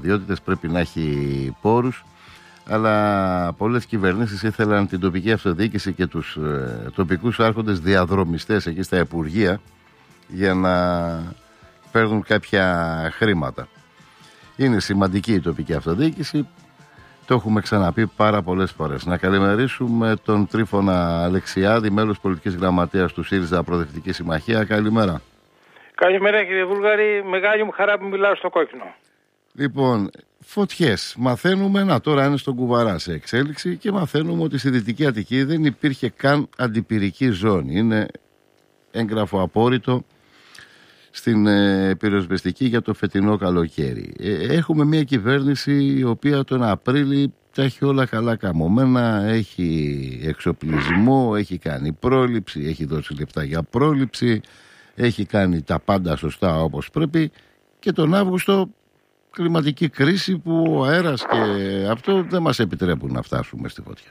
αρμοδιότητες, πρέπει να έχει πόρους, αλλά πολλές κυβερνήσεις ήθελαν την τοπική αυτοδιοίκηση και τους τοπικούς άρχοντες διαδρομιστές εκεί στα υπουργεία για να παίρνουν κάποια χρήματα. Είναι σημαντική η τοπική αυτοδιοίκηση, το έχουμε ξαναπεί πάρα πολλές φορές. Να καλημερίσουμε τον Τρίφωνα Αλεξιάδη, μέλος πολιτικής γραμματείας του ΣΥΡΙΖΑ Προοδευτική Συμμαχία. Καλημέρα. Καλημέρα κύριε Βούλγαρη, μεγάλη μου χαρά που μιλάω στο κόκκινο. Λοιπόν, φωτιές. Μαθαίνουμε, τώρα είναι στον Κουβαρά σε εξέλιξη και μαθαίνουμε ότι στη Δυτική Αττική δεν υπήρχε καν αντιπυρική ζώνη. Είναι έγγραφο απόρριτο στην πυροσβεστική για το φετινό καλοκαίρι. Έχουμε μια κυβέρνηση η οποία τον Απρίλη τα έχει όλα καλά καμωμένα, έχει εξοπλισμό, έχει κάνει πρόληψη, έχει δώσει λεφτά για πρόληψη, έχει κάνει τα πάντα σωστά όπως πρέπει, και τον Αύγουστο κλιματική κρίση που ο αέρας και αυτό δεν μας επιτρέπουν να φτάσουμε στη φωτιά.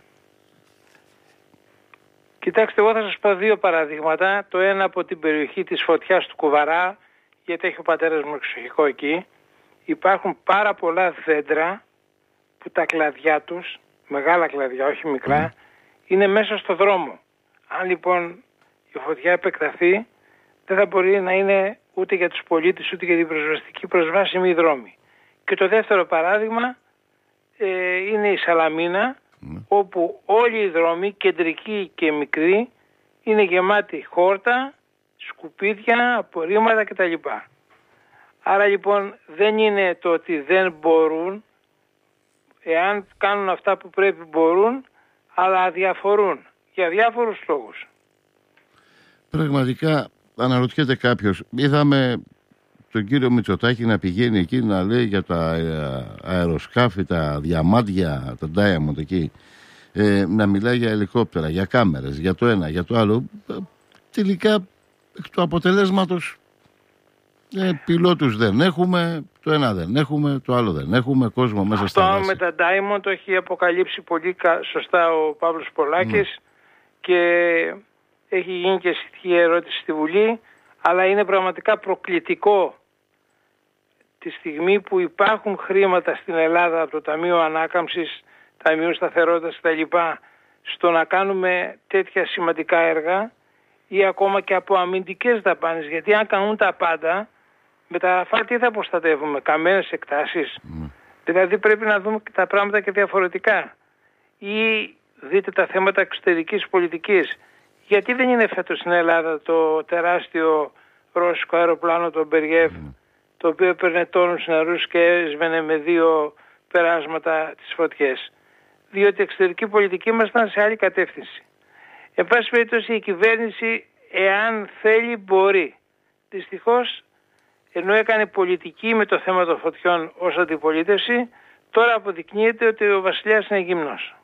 Κοιτάξτε, εγώ θα σας πω δύο παραδείγματα. Το ένα από την περιοχή της φωτιάς του Κουβαρά, γιατί έχει ο πατέρας μου εξοχικό εκεί. Υπάρχουν πάρα πολλά δέντρα που τα κλαδιά τους, μεγάλα κλαδιά, όχι μικρά, είναι μέσα στο δρόμο. Αν λοιπόν η φωτιά επεκταθεί, δεν θα μπορεί να είναι ούτε για τους πολίτες ούτε για την πυροσβεστική προσβάσιμη η δρόμη. Και το δεύτερο παράδειγμα είναι η Σαλαμίνα, όπου όλοι οι δρόμοι, κεντρικοί και μικροί, είναι γεμάτοι χόρτα, σκουπίδια, απορρίμματα κτλ. Άρα λοιπόν δεν είναι το ότι δεν μπορούν, εάν κάνουν αυτά που πρέπει μπορούν, αλλά αδιαφορούν για διάφορους λόγους. Πραγματικά αναρωτιέται κάποιος, είδαμε τον κύριο Μητσοτάκη να πηγαίνει εκεί να λέει για τα αεροσκάφη, τα διαμάντια, τα Diamond εκεί, να μιλάει για ελικόπτερα, για κάμερες, για το ένα, για το άλλο. Τελικά εκ του αποτελέσματος πιλότους δεν έχουμε, το ένα δεν έχουμε, το άλλο δεν έχουμε, κόσμο μέσα στα δάση. Αυτό με τα Diamond το έχει αποκαλύψει πολύ σωστά ο Παύλος Πολάκης και έχει γίνει και σχετική ερώτηση στη Βουλή, αλλά είναι πραγματικά προκλητικό τη στιγμή που υπάρχουν χρήματα στην Ελλάδα από το Ταμείο Ανάκαμψης, Ταμείο Σταθερότητας κτλ. Στο να κάνουμε τέτοια σημαντικά έργα ή ακόμα και από αμυντικές δαπάνες, γιατί αν κάνουν τα πάντα, με τα ραφάλ τι θα προστατεύουμε, καμένες εκτάσεις. Δηλαδή πρέπει να δούμε τα πράγματα και διαφορετικά. Ή δείτε τα θέματα εξωτερικής πολιτικής. Γιατί δεν είναι φέτος στην Ελλάδα το τεράστιο ρώσικο αεροπλάνο, το Μπεργέφ, το οποίο έπαιρνε τόνους νερούς και έσβαινε με 2 περάσματα τις φωτιές? Διότι η εξωτερική πολιτική μας ήταν σε άλλη κατεύθυνση. Εν πάση περιπτώσει η κυβέρνηση, εάν θέλει, μπορεί. Δυστυχώς, ενώ έκανε πολιτική με το θέμα των φωτιών ως αντιπολίτευση, τώρα αποδεικνύεται ότι ο βασιλιάς είναι γυμνός.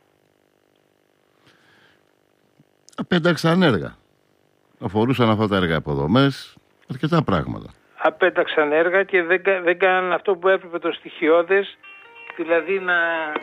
Απέταξαν έργα. Αφορούσαν αυτά τα έργα υποδομές, αρκετά πράγματα. Απέταξαν έργα και δεν κάναν αυτό που έπρεπε, το στοιχειώδες, δηλαδή να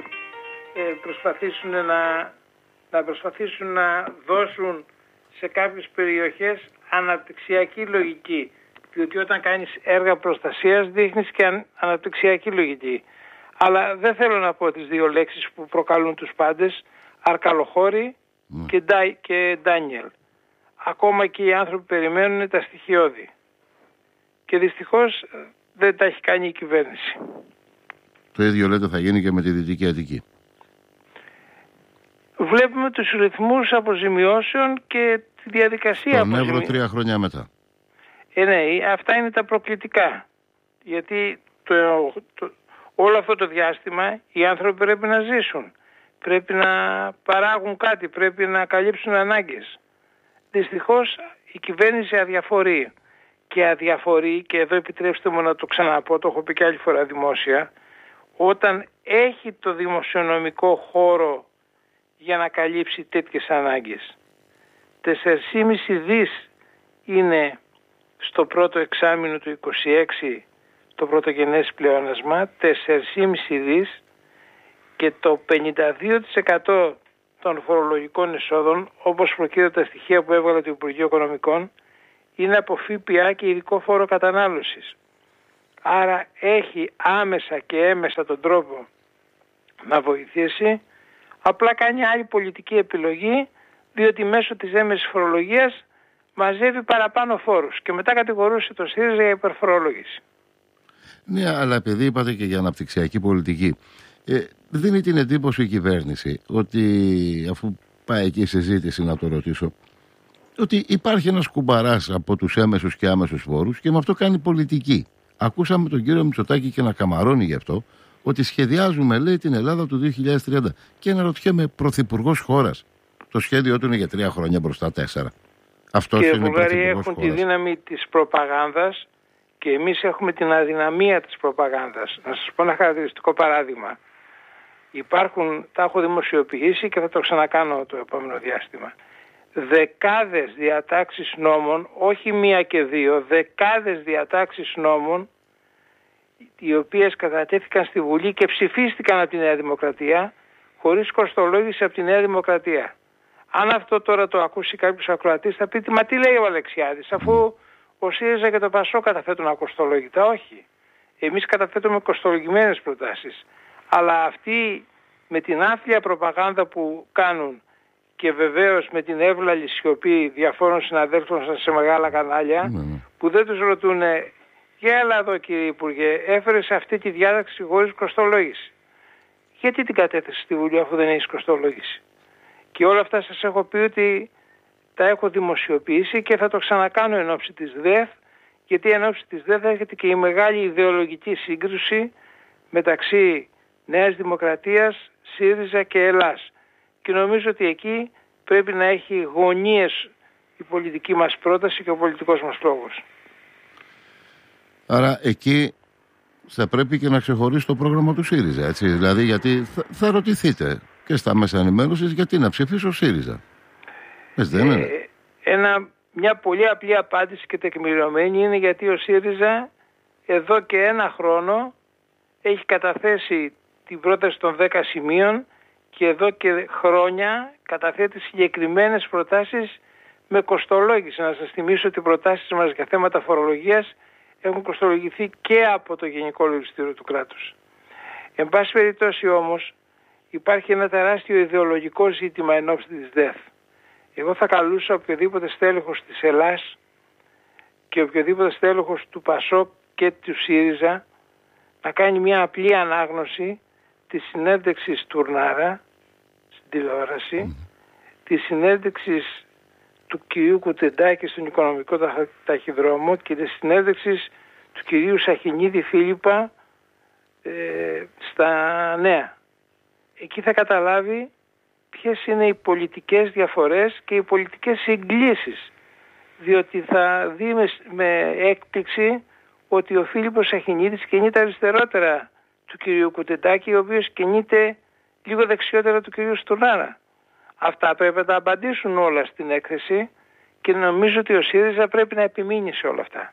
προσπαθήσουν να δώσουν σε κάποιες περιοχές αναπτυξιακή λογική. Διότι όταν κάνεις έργα προστασίας δείχνεις και αναπτυξιακή λογική. Αλλά δεν θέλω να πω τις δύο λέξεις που προκαλούν τους πάντες, αρκαλοχώρη και Ντάνιελ. Ακόμα και οι άνθρωποι περιμένουν τα στοιχειώδη. Και δυστυχώς δεν τα έχει κάνει η κυβέρνηση. Το ίδιο λέτε θα γίνει και με τη Δυτική Αττική. Βλέπουμε τους ρυθμούς αποζημιώσεων και τη διαδικασία αποζημιώσεων. Τον Εύρο 3 χρόνια μετά. Ναι, αυτά είναι τα προκλητικά. Γιατί όλο αυτό το διάστημα οι άνθρωποι πρέπει να ζήσουν. Πρέπει να παράγουν κάτι, πρέπει να καλύψουν ανάγκες. Δυστυχώς η κυβέρνηση αδιαφορεί. Και αδιαφορεί, και εδώ επιτρέψτε μου να το ξαναπώ, το έχω πει και άλλη φορά δημόσια, όταν έχει το δημοσιονομικό χώρο για να καλύψει τέτοιες ανάγκες. 4,5 δις είναι στο πρώτο εξάμηνο του 26 το πρωτογενές πλεόνασμα, 4,5 δις, και το 52% των φορολογικών εσόδων, όπως προκύπτουν τα στοιχεία που έβγαλε το Υπουργείο Οικονομικών, είναι από ΦΠΑ και ειδικό φόρο κατανάλωσης. άρα έχει άμεσα και έμεσα τον τρόπο να βοηθήσει, απλά κάνει άλλη πολιτική επιλογή, διότι μέσω της έμεσης φορολογίας μαζεύει παραπάνω φόρους και μετά κατηγορούσε το ΣΥΡΙΖΑ για υπερφορολόγηση. Ναι, αλλά επειδή είπατε και για αναπτυξιακή πολιτική, δίνει την εντύπωση η κυβέρνηση ότι, αφού πάει εκεί η συζήτηση, να το ρωτήσω, ότι υπάρχει ένας κουμπαράς από τους έμεσους και άμεσους φόρους και με αυτό κάνει πολιτική. Ακούσαμε τον κύριο Μητσοτάκη και να καμαρώνει γι' αυτό, ότι σχεδιάζουμε, λέει, την Ελλάδα του 2030. Και αναρωτιέμαι, πρωθυπουργός χώρας, το σχέδιό του είναι για 3 χρόνια μπροστά 4. Αυτός και είναι οι Βουλγαροί έχουν χώρας. τη δύναμη της προπαγάνδας και εμείς έχουμε την αδυναμία της προπαγάνδας. Να σας πω ένα χαρακτηριστικό παράδειγμα. Τα έχω δημοσιοποιήσει και θα το ξανακάνω το επόμενο διάστημα. Δεκάδες διατάξεις νόμων, όχι 1 και 2, δεκάδες διατάξεις νόμων, οι οποίες κατατέθηκαν στη Βουλή και ψηφίστηκαν από τη Νέα Δημοκρατία, χωρίς κοστολόγηση από τη Νέα Δημοκρατία. Αν αυτό τώρα το ακούσει κάποιος ακροατής, θα πει, μα τι λέει ο Αλεξιάδης, αφού ο ΣΥΡΙΖΑ και το ΠΑΣΟ καταθέτουν ακοστολόγητα. Όχι. Εμείς καταθέτουμε κοστολογημένες προτάσεις. Αλλά αυτοί με την άθλια προπαγάνδα που κάνουν και βεβαίως με την εύλαλη σιωπή διαφόρων συναδέλφων σας σε μεγάλα κανάλια, που δεν τους ρωτούν, για έλα εδώ κύριε Υπουργέ, έφερες αυτή τη διάταξη χωρίς κοστολόγηση. Γιατί την κατέθεσε στη Βουλή αφού δεν έχεις κοστολόγηση? Και όλα αυτά σας έχω πει ότι τα έχω δημοσιοποιήσει και θα το ξανακάνω εν ώψη της ΔΕΘ, γιατί εν ώψη της ΔΕΘ έρχεται και η μεγάλη ιδεολογική σύγκρουση μεταξύ Νέας Δημοκρατίας, ΣΥΡΙΖΑ και Ελλάς. Και νομίζω ότι εκεί πρέπει να έχει γωνίες η πολιτική μας πρόταση και ο πολιτικός μας λόγος. Άρα εκεί θα πρέπει και να ξεχωρίσει το πρόγραμμα του ΣΥΡΙΖΑ, έτσι. Δηλαδή, γιατί θα ρωτηθείτε και στα μέσα ενημέρωσης γιατί να ψηφίσω ΣΥΡΙΖΑ. Δεν είναι. Μια πολύ απλή απάντηση και τεκμηριωμένη είναι γιατί ο ΣΥΡΙΖΑ εδώ και 1 χρόνο έχει καταθέσει την πρόταση των 10 σημείων και εδώ και χρόνια καταθέτει συγκεκριμένες προτάσεις με κοστολόγηση. Να σας θυμίσω ότι οι προτάσεις μας για θέματα φορολογίας έχουν κοστολογηθεί και από το Γενικό Λογιστήριο του κράτους. Εν πάση περιπτώσει όμως υπάρχει ένα τεράστιο ιδεολογικό ζήτημα εν ώψη της ΔΕΘ. Εγώ θα καλούσα οποιοδήποτε στέλεχος της Ελλάς και οποιοδήποτε στέλεχος του ΠΑΣΟΚ και του ΣΥΡΙΖΑ να κάνει μια απλή ανάγνωση της συνέντευξης του Τουρνάρα στην τηλεόραση, της συνέντευξης του κυρίου Κουτεντάκη στον Οικονομικό Ταχυδρόμο και της συνέντευξης του κυρίου Σαχινίδη Φίλιππα στα Νέα. Εκεί θα καταλάβει ποιες είναι οι πολιτικές διαφορές και οι πολιτικές συγκλήσεις, διότι θα δει με έκπληξη ότι ο Φίλιππος Σαχινίδης κινείται αριστερότερα του κυρίου Κουτεντάκη, ο οποίος κινείται λίγο δεξιότερα του κυρίου Στουρνάρα. Αυτά πρέπει να τα απαντήσουν όλα στην έκθεση και νομίζω ότι ο ΣΥΡΙΖΑ πρέπει να επιμείνει σε όλα αυτά.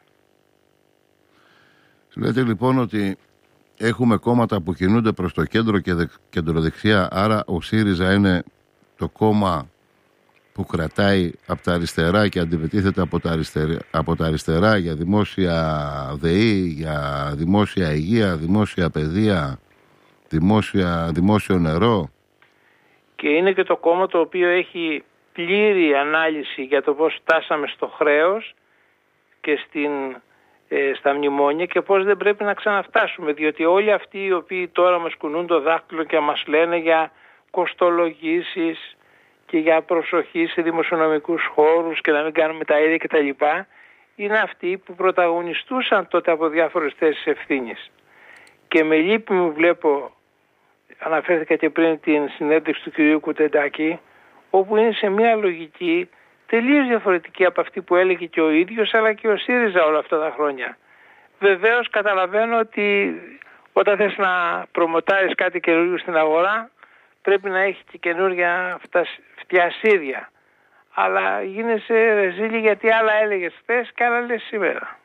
Λέτε λοιπόν ότι έχουμε κόμματα που κινούνται προς το κέντρο και κεντροδεξιά, άρα ο ΣΥΡΙΖΑ είναι το κόμμα που κρατάει από τα αριστερά και αντιπετίθεται από τα αριστερά για δημόσια ΔΕΗ, για δημόσια υγεία, δημόσια παιδεία, δημόσιο νερό. Και είναι και το κόμμα το οποίο έχει πλήρη ανάλυση για το πώς φτάσαμε στο χρέος και στα μνημόνια και πώς δεν πρέπει να ξαναφτάσουμε, διότι όλοι αυτοί οι οποίοι τώρα μας κουνούν το δάχτυλο και μας λένε για κοστολογήσεις και για προσοχή σε δημοσιονομικούς χώρους και να μην κάνουμε τα ίδια κτλ. Είναι αυτοί που πρωταγωνιστούσαν τότε από διάφορες θέσεις ευθύνης. Και με λύπη μου βλέπω, αναφέρθηκα και πριν την συνέντευξη του κυρίου Κουτεντάκη, όπου είναι σε μια λογική τελείως διαφορετική από αυτή που έλεγε και ο ίδιος αλλά και ο ΣΥΡΙΖΑ όλα αυτά τα χρόνια. Βεβαίως καταλαβαίνω ότι όταν θες να προμοτάρεις κάτι καινούργιο στην αγορά πρέπει να έχει και καινούργια φτιασίδια. Αλλά γίνεσαι ρεζίλη γιατί άλλα έλεγες χθες και άλλα λες σήμερα.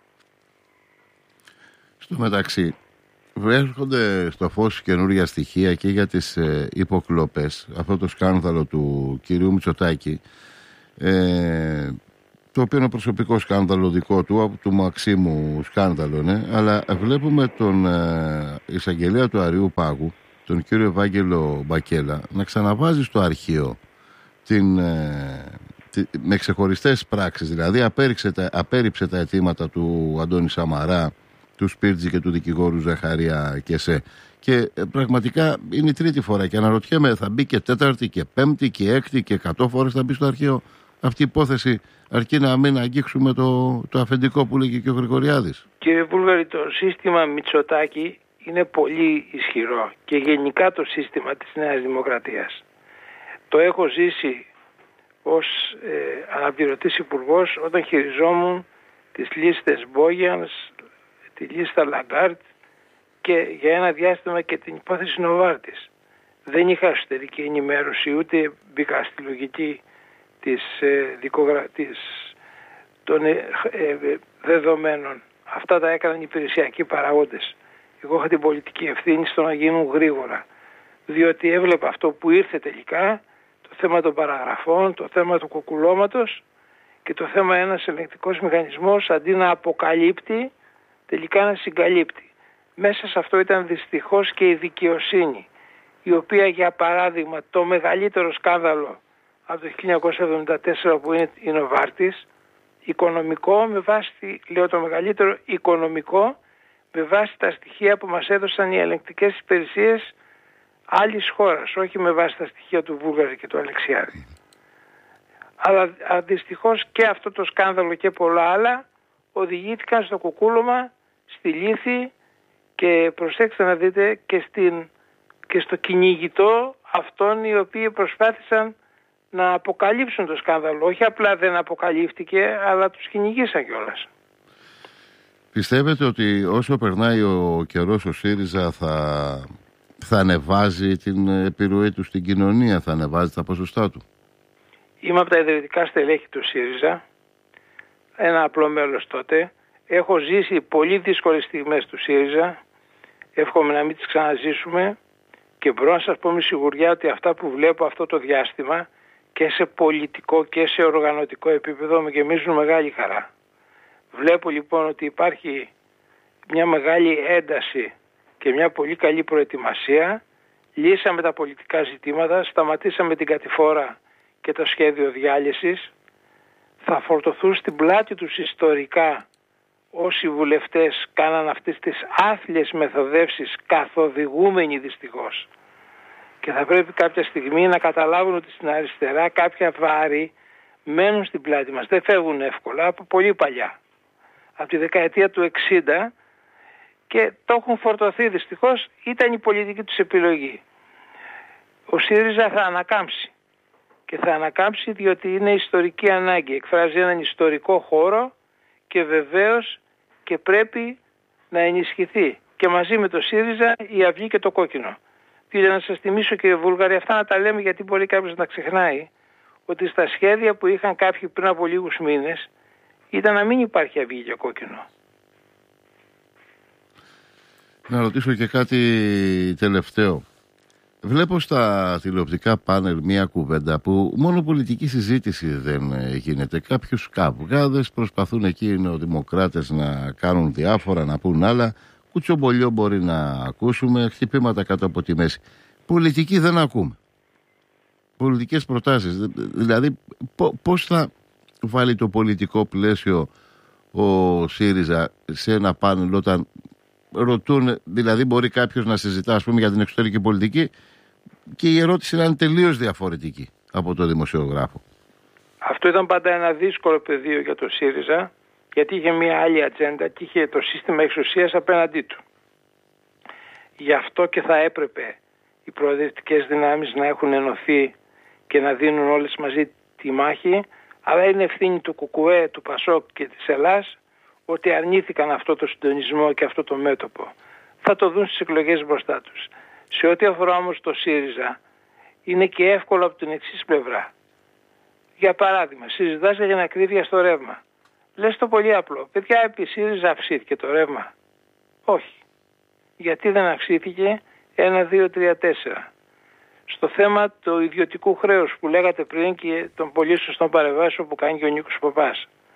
Στο μεταξύ έρχονται στο φως καινούργια στοιχεία και για τις υποκλοπές, αυτό το σκάνδαλο του κυρίου Μητσοτάκη, το οποίο είναι προσωπικό σκάνδαλο δικό του Μαξίμου σκάνδαλο, ναι, αλλά βλέπουμε τον εισαγγελέα του Αριού Πάγου, τον κύριο Ευάγγελο Μπακέλα, να ξαναβάζει στο αρχείο με ξεχωριστές πράξεις, δηλαδή απέρριψε τα αιτήματα του Αντώνη Σαμαρά, του Σπίρτζη και του δικηγόρου Ζαχαρία Κεσέ. Και πραγματικά είναι η τρίτη φορά και αναρωτιέμαι, θα μπει και τέταρτη και πέμπτη και έκτη και 100 φορές θα μπει στο αρχείο αυτή η υπόθεση, αρκεί να μην αγγίξουμε το αφεντικό που λέγει και ο Γρηγοριάδης. Κύριε Βούλγαρη, το σύστημα Μητσοτάκη είναι πολύ ισχυρό και γενικά το σύστημα της Νέας Δημοκρατίας. Το έχω ζήσει ως αναπληρωτής υπουργός όταν χειριζόμουν τις λίστες Μπόγιανς, τη λίστα Λαγκάρτ και για ένα διάστημα και την υπόθεση Νοβάρτης. Δεν είχα εσωτερική ενημέρωση, ούτε μπήκα στη λογική των δεδομένων. Αυτά τα έκαναν οι υπηρεσιακοί παραγόντες. Εγώ είχα την πολιτική ευθύνη στο να γίνουν γρήγορα, διότι έβλεπα αυτό που ήρθε τελικά, το θέμα των παραγραφών, το θέμα του κουκουλώματος και το θέμα ένας ελεγκτικός μηχανισμός αντί να αποκαλύπτει, τελικά να συγκαλύπτει. Μέσα σε αυτό ήταν δυστυχώς και η δικαιοσύνη, η οποία για παράδειγμα το μεγαλύτερο σκάνδαλο από το 1974 που είναι η Νοβάρτης, οικονομικό με βάση, λέω το μεγαλύτερο οικονομικό, με βάση τα στοιχεία που μας έδωσαν οι ελεγκτικές υπηρεσίες άλλης χώρας, όχι με βάση τα στοιχεία του Βούλγαρη και του Αλεξιάδη. Αλλά δυστυχώς και αυτό το σκάνδαλο και πολλά άλλα οδηγήθηκαν στο κουκούλωμα, στη λύθη και προσέξτε να δείτε και στο κυνηγητό αυτών οι οποίοι προσπάθησαν να αποκαλύψουν το σκάνδαλο. Όχι απλά δεν αποκαλύφθηκε, αλλά τους κυνηγήσαν κιόλας. Πιστεύετε ότι όσο περνάει ο καιρός ο ΣΥΡΙΖΑ θα ανεβάζει την επιρροή του στην κοινωνία, θα ανεβάζει τα ποσοστά του? Είμαι από τα ιδρυτικά στελέχη του ΣΥΡΙΖΑ, ένα απλό μέλος τότε. Έχω ζήσει πολύ δύσκολες στιγμές του ΣΥΡΙΖΑ, εύχομαι να μην τις ξαναζήσουμε και μπορώ να σας πω με σιγουριά ότι αυτά που βλέπω αυτό το διάστημα και σε πολιτικό και σε οργανωτικό επίπεδο με γεμίζουν μεγάλη χαρά. Βλέπω λοιπόν ότι υπάρχει μια μεγάλη ένταση και μια πολύ καλή προετοιμασία. Λύσαμε τα πολιτικά ζητήματα, σταματήσαμε την κατηφόρα και το σχέδιο διάλυσης. Θα φορτωθούν στην πλάτη τους ιστορικά όσοι βουλευτές κάναν αυτές τις άθλιες μεθοδεύσεις, καθοδηγούμενοι δυστυχώς. Και θα πρέπει κάποια στιγμή να καταλάβουν ότι στην αριστερά κάποια βάρη μένουν στην πλάτη μας. Δεν φεύγουν εύκολα, από πολύ παλιά. Από τη δεκαετία του 60 και το έχουν φορτωθεί δυστυχώς, ήταν η πολιτική τους επιλογή. Ο ΣΥΡΙΖΑ θα ανακάμψει. Και θα ανακάμψει διότι είναι ιστορική ανάγκη. Εκφράζει έναν ιστορικό χώρο και βεβαίως και πρέπει να ενισχυθεί. Και μαζί με το ΣΥΡΙΖΑ η Αυγή και το Κόκκινο. Κύριε, να σας θυμίσω κύριε Βούλγαρη, αυτά να τα λέμε γιατί μπορεί κάποιος να τα ξεχνάει, ότι στα σχέδια που είχαν κάποιοι πριν από λίγους μήνες ήταν να μην υπάρχει Αυγή και Κόκκινο. Να ρωτήσω και κάτι τελευταίο. Βλέπω στα τηλεοπτικά πάνελ μια κουβέντα που μόνο πολιτική συζήτηση δεν γίνεται. Κάποιους καυγάδες προσπαθούν εκεί οι νεοδημοκράτες να κάνουν διάφορα, να πούν άλλα. Κουτσομπολιό μπορεί να ακούσουμε, χτυπήματα κάτω από τη μέση. Πολιτική δεν ακούμε. Πολιτικές προτάσεις. Δηλαδή πώς θα βάλει το πολιτικό πλαίσιο ο ΣΥΡΙΖΑ σε ένα πάνελ όταν ρωτούν, δηλαδή μπορεί κάποιος να συζητά ας πούμε για την εξωτερική πολιτική και η ερώτηση να είναι τελείως διαφορετική από το δημοσιογράφο. Αυτό ήταν πάντα ένα δύσκολο πεδίο για το ΣΥΡΙΖΑ, γιατί είχε μια άλλη ατζέντα και είχε το σύστημα εξουσίας απέναντί του. Γι' αυτό και θα έπρεπε οι προοδευτικές δυνάμεις να έχουν ενωθεί και να δίνουν όλες μαζί τη μάχη, αλλά είναι ευθύνη του ΚΚΕ, του ΠΑΣΟΚ και της Ελλάς ότι αρνήθηκαν αυτό το συντονισμό και αυτό το μέτωπο. Θα το δουν στις εκλογές μπροστά τους. Σε ό,τι αφορά όμως το ΣΥΡΙΖΑ, είναι και εύκολο από την εξής πλευρά. Για παράδειγμα, συζητάς για την ακρίβεια στο ρεύμα. Λες το πολύ απλό. Παιδιά, επί ΣΥΡΙΖΑ αυξήθηκε το ρεύμα? Όχι. Γιατί δεν αυξήθηκε? 1, 2, 3, 4. Στο θέμα του ιδιωτικού χρέους που λέγατε πριν και των πολύ σωστών παρεμβάσεων που κάνει και ο Νίκος Παπάς.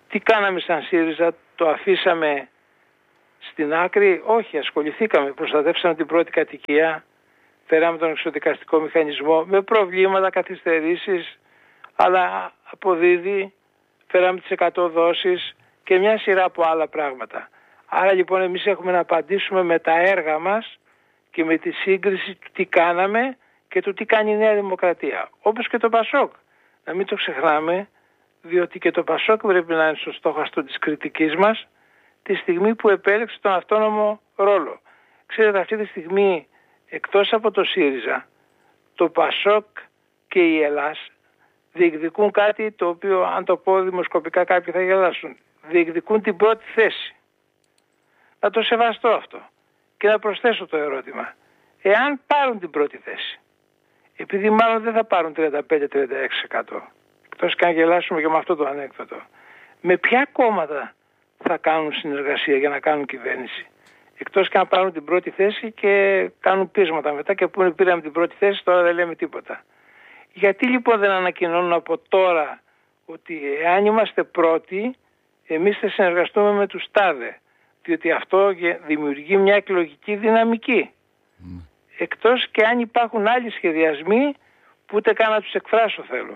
Τι κάναμε σαν ΣΥΡΙΖΑ, το αφήσαμε στην άκρη? Όχι, ασχοληθήκαμε, προστατεύσαμε την πρώτη κατοικία, φέραμε τον εξοδικαστικό μηχανισμό με προβλήματα, καθυστερήσεις, αλλά αποδίδει, φέραμε τις 100 δόσεις και μια σειρά από άλλα πράγματα. Άρα λοιπόν εμείς έχουμε να απαντήσουμε με τα έργα μας και με τη σύγκριση του τι κάναμε και του τι κάνει η Νέα Δημοκρατία. Όπως και το ΠΑΣΟΚ. Να μην το ξεχνάμε, διότι και το ΠΑΣΟΚ πρέπει να είναι στο στόχαστο της κριτικής μας τη στιγμή που επέλεξε τον αυτόνομο ρόλο. Ξέρετε, αυτή τη στιγμή εκτός από το ΣΥΡΙΖΑ, το ΠΑΣΟΚ και η Ελλάς διεκδικούν κάτι το οποίο, αν το πω δημοσκοπικά, κάποιοι θα γελάσουν. Διεκδικούν την πρώτη θέση. Να το σεβαστώ αυτό. Και να προσθέσω το ερώτημα. Εάν πάρουν την πρώτη θέση, επειδή μάλλον δεν θα πάρουν 35-36%, εκτός και αν γελάσουμε και με αυτό το ανέκδοτο, με ποια κόμματα θα κάνουν συνεργασία για να κάνουν κυβέρνηση? Εκτός και αν πάρουν την πρώτη θέση και κάνουν πείσματα μετά και πούνε πήραμε την πρώτη θέση, τώρα δεν λέμε τίποτα. Γιατί λοιπόν δεν ανακοινώνουν από τώρα ότι εάν είμαστε πρώτοι, εμείς θα συνεργαστούμε με τους τάδε? Διότι αυτό δημιουργεί μια εκλογική δυναμική. Εκτός και αν υπάρχουν άλλοι σχεδιασμοί που ούτε καν να τους εκφράσω θέλω.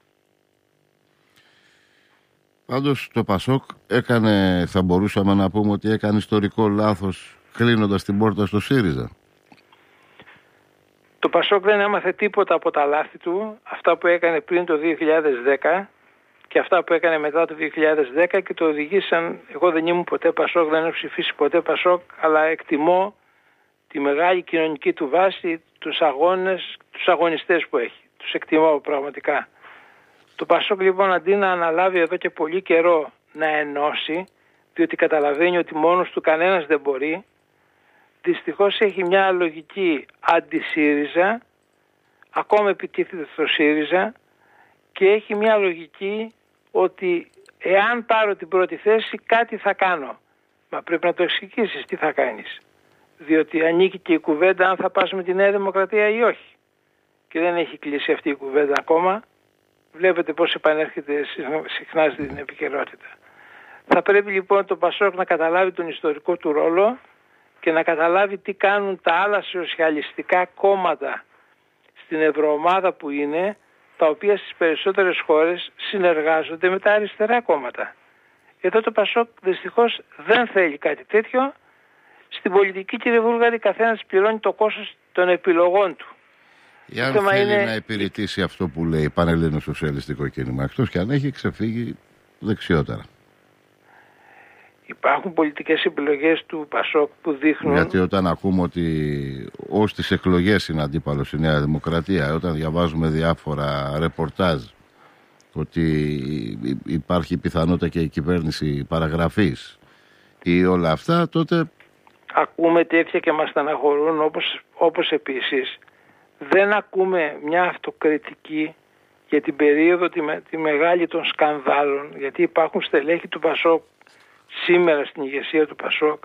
Πάντως το ΠΑΣΟΚ έκανε, θα μπορούσαμε να πούμε ότι έκανε ιστορικό λάθος κλείνοντας την πόρτα στο ΣΥΡΙΖΑ. Το ΠΑΣΟΚ δεν έμαθε τίποτα από τα λάθη του, αυτά που έκανε πριν το 2010 και αυτά που έκανε μετά το 2010 και το οδηγήσαν. Εγώ δεν ήμουν ποτέ ΠΑΣΟΚ, δεν έχω ψηφίσει ποτέ ΠΑΣΟΚ, αλλά εκτιμώ τη μεγάλη κοινωνική του βάση, τους αγώνες, τους αγωνιστές που έχει. Τους εκτιμώ πραγματικά. Το ΠΑΣΟΚ λοιπόν αντί να αναλάβει εδώ και πολύ καιρό να ενώσει, διότι καταλαβαίνει ότι μόνος του κανένας δεν μπορεί, δυστυχώς έχει μια λογική αντι-ΣΥΡΙΖΑ, ακόμα επιτίθεται στο ΣΥΡΙΖΑ και έχει μια λογική ότι εάν πάρω την πρώτη θέση κάτι θα κάνω. Μα πρέπει να το εξηγήσεις τι θα κάνεις. Διότι ανήκει και η κουβέντα αν θα πας με τη Νέα Δημοκρατία ή όχι. Και δεν έχει κλείσει αυτή η κουβέντα ακόμα. Βλέπετε πώς επανέρχεται συχνά στην επικαιρότητα. Θα πρέπει λοιπόν το ΠΑΣΟΚ να καταλάβει τον ιστορικό του ρόλο και να καταλάβει τι κάνουν τα άλλα σοσιαλιστικά κόμματα στην ευρωομάδα που είναι, τα οποία στις περισσότερες χώρες συνεργάζονται με τα αριστερά κόμματα. Εδώ το ΠΑΣΟΚ δυστυχώς δεν θέλει κάτι τέτοιο. Στην πολιτική, κύριε Βούλγαρη, καθένας πληρώνει το κόστος των επιλογών του. Εάν θέλει να υπηρετήσει αυτό που λέει Πανελλήνιο Σοσιαλιστικό Κίνημα, εκτός και αν έχει ξεφύγει δεξιότερα. Υπάρχουν πολιτικές επιλογές του ΠΑΣΟΚ που δείχνουν... Γιατί όταν ακούμε ότι ως τις εκλογές είναι αντίπαλος η Νέα Δημοκρατία, όταν διαβάζουμε διάφορα ρεπορτάζ ότι υπάρχει πιθανότητα και η κυβέρνηση παραγραφής ή όλα αυτά, τότε... Ακούμε τέτοια και μας στεναχωρούν, όπως επίσης δεν ακούμε μια αυτοκριτική για την περίοδο τη μεγάλη των σκανδάλων, γιατί υπάρχουν στελέχη του ΠΑΣΟΚ σήμερα στην ηγεσία του ΠΑΣΟΚ,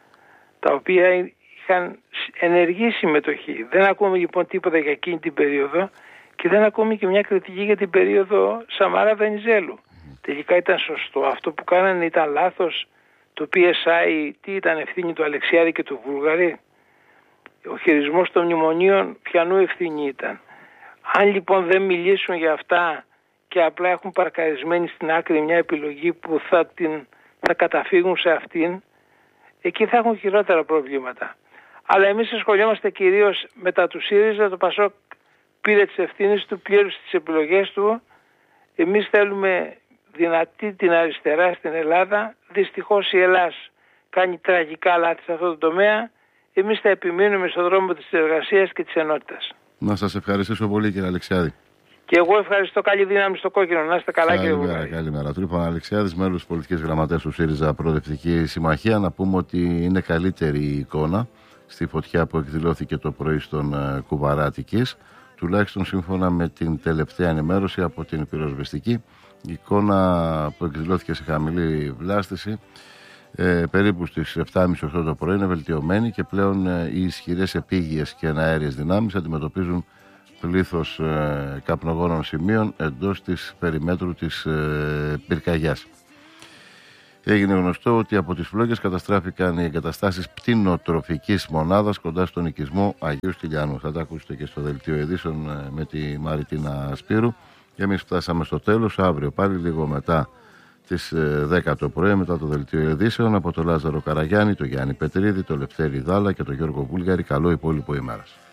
τα οποία είχαν ενεργή συμμετοχή. Δεν ακούμε λοιπόν τίποτα για εκείνη την περίοδο και δεν ακούμε και μια κριτική για την περίοδο Σαμάρα-Βενιζέλου. Τελικά ήταν σωστό, αυτό που κάνανε ήταν λάθος, το PSI τι ήταν ευθύνη του Αλεξιάδη και του Βούλγαρη? Ο χειρισμός των μνημονίων ποιανού ευθύνη ήταν? Αν λοιπόν δεν μιλήσουν για αυτά και απλά έχουν παρκαρισμένη στην άκρη μια επιλογή που θα καταφύγουν σε αυτήν, εκεί θα έχουν χειρότερα προβλήματα. Αλλά εμείς ασχολιόμαστε κυρίως μετά του ΣΥΡΙΖΑ. Το ΠΑΣΟΚ πήρε τις ευθύνες του, πλήρωσε τις επιλογές του. Εμείς θέλουμε δυνατή την αριστερά στην Ελλάδα. Δυστυχώς η Ελλάς κάνει τραγικά λάθη σε αυτό το τομέα. Εμείς θα επιμείνουμε στον δρόμο της εργασίας και της ενότητας. Να σας ευχαριστήσω πολύ, κύριε Αλεξιάδη. Και εγώ ευχαριστώ. Καλή δύναμη στο κόκκινο. Να είστε καλά, κύριε Βουλγαρή. Καλημέρα. Τρίπον Αλεξιάδης, μέλος πολιτικής γραμματέας του ΣΥΡΙΖΑ Προοδευτική Συμμαχία. Να πούμε ότι είναι καλύτερη η εικόνα στη φωτιά που εκδηλώθηκε το πρωί στον Κουβαρά Αττικής, τουλάχιστον σύμφωνα με την τελευταία ενημέρωση από την πυροσβεστική. Η εικόνα που εκδηλώθηκε σε χαμηλή βλάστηση περίπου στις 7.30-8 το πρωί είναι βελτιωμένη και πλέον οι ισχυρές επίγειες και εναέριες δυνάμεις αντιμετωπίζουν πλήθος καπνογόνων σημείων εντός της περιμέτρου της πυρκαγιάς. Έγινε γνωστό ότι από τις φλόγες καταστράφηκαν οι εγκαταστάσεις πτηνοτροφικής μονάδας κοντά στον οικισμό Αγίου Στυλιανού. Θα τα ακούσετε και στο δελτίο ειδήσεων με τη Μαριτίνα Σπύρου. Και εμείς φτάσαμε στο τέλος. Αύριο πάλι λίγο μετά τις 10 το πρωί, μετά το δελτίο ειδήσεων, από τον Λάζαρο Καραγιάννη, τον Γιάννη Πετρίδη, τον Λευτέρη Δάλα και τον Γιώργο Βούλγαρη. Καλό υπόλοιπο ημέρας.